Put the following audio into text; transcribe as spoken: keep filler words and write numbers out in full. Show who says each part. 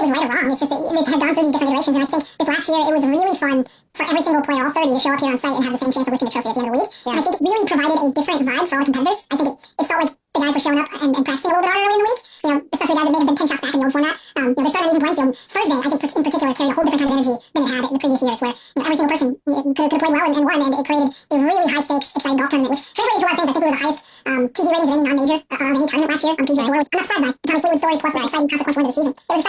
Speaker 1: was right or wrong. It's just that it has gone through these different iterations, and I think this last year it was really fun for every single player, all thirty, to show up here on site and have the same chance of lifting the trophy at the end of the week. Yeah. And I think it really provided a different vibe for all the competitors. I think it, it felt like the guys were showing up and, and practicing a little bit harder early in the week. You know, especially guys that may have been ten shots back in the old format. Um, you know, they're starting an even playing field. Thursday, I think in particular, carried a whole different kind of energy than it had in the previous years, where you know, every single person you know, could, could have played well and, and won, and it created a really high stakes, exciting golf tournament, which translated into a lot of things. I think we were the highest um, T V ratings of any non-major uh, of any tournament last year on P G A Tour, which I'm not surprised by. Tommy Fleetwood story plus the most exciting consequential win of the season. It was